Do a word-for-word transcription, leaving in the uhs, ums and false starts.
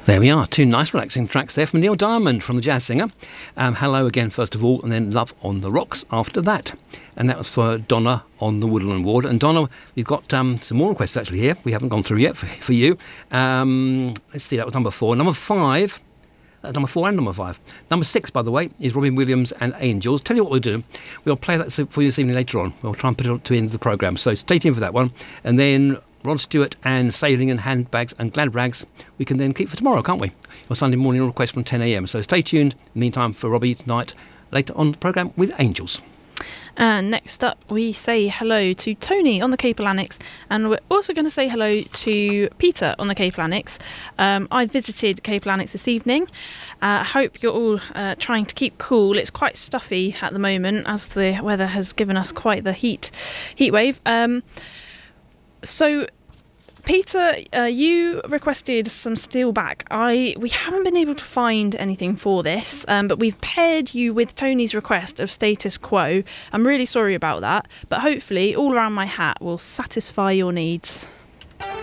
There we are, two nice relaxing tracks there from Neil Diamond from the Jazz Singer. Um, hello again first of all, and then Love on the Rocks after that. And that was for Donna on the Woodland Ward. And Donna, we've got um, some more requests actually here. We haven't gone through yet for, for you. Um, let's see, that was number four. Number five, uh, number four and number five. Number six, by the way, is Robin Williams and Angels. Tell you what we'll do. We'll play that for you this evening later on. We'll try and put it to the end of the programme. So stay tuned for that one. And then Rod Stewart and Sailing and Handbags and Glad Rags we can then keep for tomorrow, can't we? Your Sunday morning request from ten a.m. So stay tuned in the meantime for Robbie tonight, later on the programme with Angels. And next up, we say hello to Tony on the Cape Lanix, and we're also going to say hello to Peter on the Cape Lanix. Um, I visited Cape Lanix this evening. I uh, hope you're all uh, trying to keep cool. It's quite stuffy at the moment as the weather has given us quite the heat heat wave. Um, so... Peter, uh, you requested some Steelback. I we haven't been able to find anything for this, um, but we've paired you with Tony's request of Status Quo. I'm really sorry about that, but hopefully All Around My Hat will satisfy your needs.